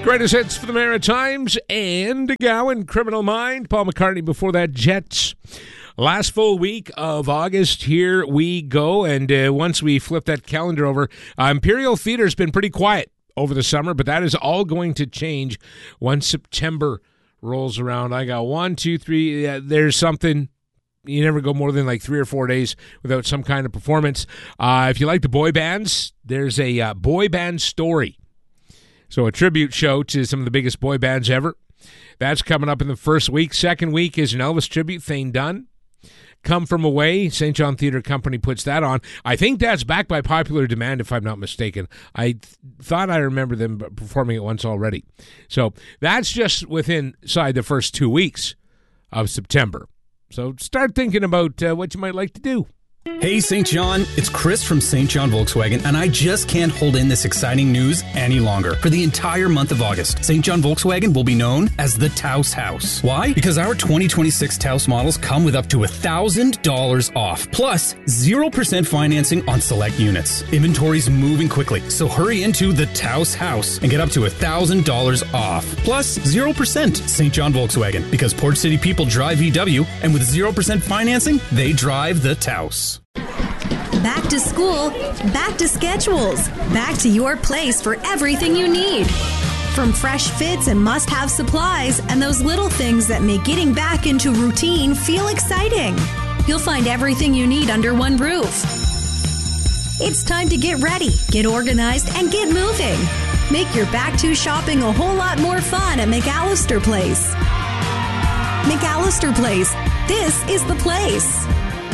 Greatest hits for the Maritimes and Gowan, Criminal Mind. Paul McCartney before that, Jets. Last full week of August, here we go. And once we flip that calendar over, Imperial Theater's been pretty quiet over the summer, but that is all going to change once September rolls around. I got 1, 2, 3. There's something. You never go more than like 3 or 4 days without some kind of performance. If you like the boy bands, there's a boy band story. So a tribute show to some of the biggest boy bands ever. That's coming up in the first week. Second week is an Elvis tribute, Thane Dunn. Come From Away, St. John Theatre Company puts that on. I think that's back by popular demand, if I'm not mistaken. I thought I remember them performing it once already. So that's just inside the first 2 weeks of September. So start thinking about what you might like to do. Hey, St. John, it's Chris from St. John Volkswagen, and I just can't hold in this exciting news any longer. For the entire month of August, St. John Volkswagen will be known as the Taos House. Why? Because our 2026 Taos models come with up to $1,000 off, plus 0% financing on select units. Inventory's moving quickly, so hurry into the Taos House and get up to $1,000 off, plus 0%. St. John Volkswagen, because Port City people drive VW, and with 0% financing, they drive the Taos. Back to school, back to schedules, back to your place for everything you need. From fresh fits and must-have supplies and those little things that make getting back into routine feel exciting. You'll find everything you need under one roof. It's time to get ready, get organized, and get moving. Make your back-to shopping a whole lot more fun at McAllister Place. McAllister Place. This is the place.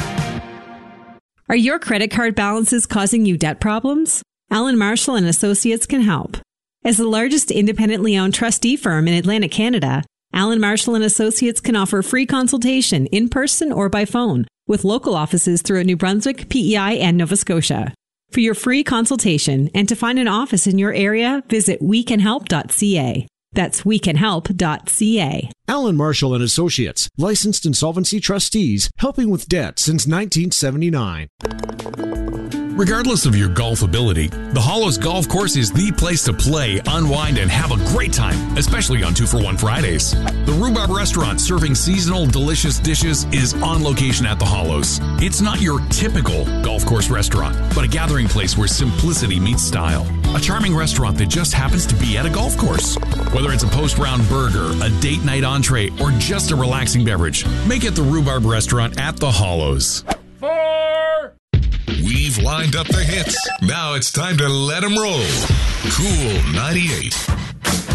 Are your credit card balances causing you debt problems? Allen Marshall & Associates can help. As the largest independently owned trustee firm in Atlantic Canada, Allen Marshall & Associates can offer free consultation in person or by phone with local offices throughout New Brunswick, PEI, and Nova Scotia. For your free consultation and to find an office in your area, visit wecanhelp.ca. That's wecanhelp.ca. Allen Marshall & Associates, licensed insolvency trustees, helping with debt since 1979. Regardless of your golf ability, the Hollows Golf Course is the place to play, unwind, and have a great time, especially on 2-for-1 Fridays. The Rhubarb Restaurant, serving seasonal delicious dishes, is on location at the Hollows. It's not your typical golf course restaurant, but a gathering place where simplicity meets style. A charming restaurant that just happens to be at a golf course. Whether it's a post-round burger, a date night entree, or just a relaxing beverage, make it the Rhubarb Restaurant at the Hollows. 4. We've lined up the hits. Now it's time to let them roll. Cool 98.